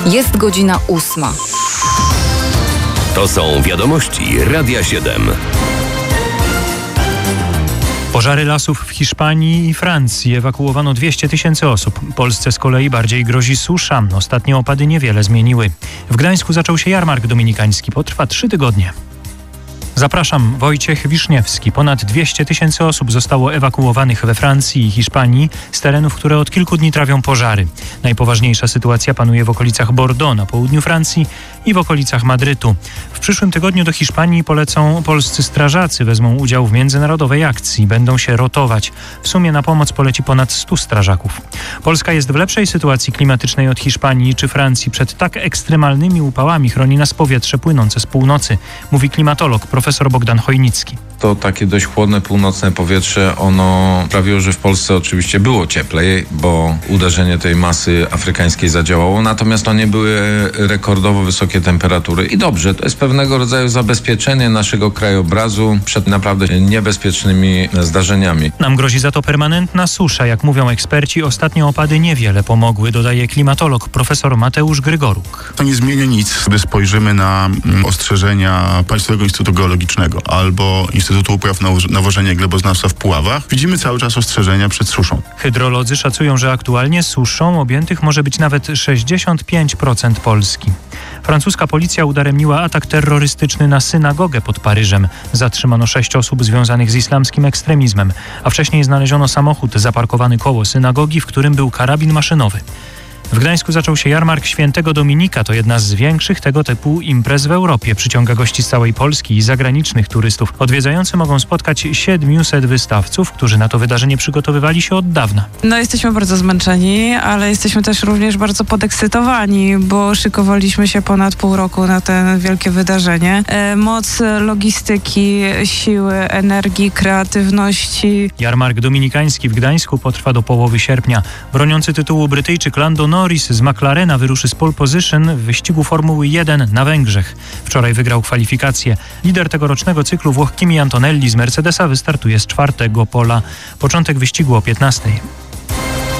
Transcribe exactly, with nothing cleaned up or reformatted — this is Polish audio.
Jest godzina ósma. To są wiadomości Radia siedem. Pożary lasów w Hiszpanii i Francji. Ewakuowano dwieście tysięcy osób. Polsce z kolei bardziej grozi susza. Ostatnie opady niewiele zmieniły. W Gdańsku zaczął się jarmark dominikański. Potrwa trzy tygodnie. Zapraszam, Wojciech Wiszniewski. Ponad dwieście tysięcy osób zostało ewakuowanych we Francji i Hiszpanii z terenów, które od kilku dni trawią pożary. Najpoważniejsza sytuacja panuje w okolicach Bordeaux na południu Francji i w okolicach Madrytu. W przyszłym tygodniu do Hiszpanii polecą polscy strażacy. Wezmą udział w międzynarodowej akcji. Będą się rotować. W sumie na pomoc poleci ponad stu strażaków. Polska jest w lepszej sytuacji klimatycznej od Hiszpanii czy Francji. Przed tak ekstremalnymi upałami chroni nas powietrze płynące z północy, mówi klimatolog profesor Bogdan Chojnicki. To takie dość chłodne północne powietrze, ono sprawiło, że w Polsce oczywiście było cieplej, bo uderzenie tej masy afrykańskiej zadziałało, natomiast to nie były rekordowo wysokie temperatury. I dobrze, to jest pewnego rodzaju zabezpieczenie naszego krajobrazu przed naprawdę niebezpiecznymi zdarzeniami. Nam grozi za to permanentna susza. Jak mówią eksperci, ostatnie opady niewiele pomogły, dodaje klimatolog profesor Mateusz Grygoruk. To nie zmienia nic, gdy spojrzymy na ostrzeżenia Państwowego Instytutu Geologicznego albo Instytutu Upraw Nawożenia i Gleboznawstwa w Puławach. Widzimy cały czas ostrzeżenia przed suszą. Hydrolodzy szacują, że aktualnie suszą objętych może być nawet sześćdziesiąt pięć procent Polski. Francuska policja udaremniła atak terrorystyczny na synagogę pod Paryżem. Zatrzymano sześć osób związanych z islamskim ekstremizmem, a wcześniej znaleziono samochód zaparkowany koło synagogi, w którym był karabin maszynowy. W Gdańsku zaczął się jarmark Świętego Dominika. To jedna z większych tego typu imprez w Europie. Przyciąga gości z całej Polski i zagranicznych turystów. Odwiedzający mogą spotkać siedmiuset wystawców, którzy na to wydarzenie przygotowywali się od dawna. No jesteśmy bardzo zmęczeni, ale jesteśmy też również bardzo podekscytowani, bo szykowaliśmy się ponad pół roku na to wielkie wydarzenie. E, moc logistyki, siły, energii, kreatywności. Jarmark dominikański w Gdańsku potrwa do połowy sierpnia. Broniący tytułu Brytyjczyk Lando Norris z McLarena wyruszy z pole position w wyścigu Formuły jeden na Węgrzech. Wczoraj wygrał kwalifikacje. Lider tegorocznego cyklu Włoch Kimi Antonelli z Mercedesa wystartuje z czwartego pola. Początek wyścigu o piętnastej.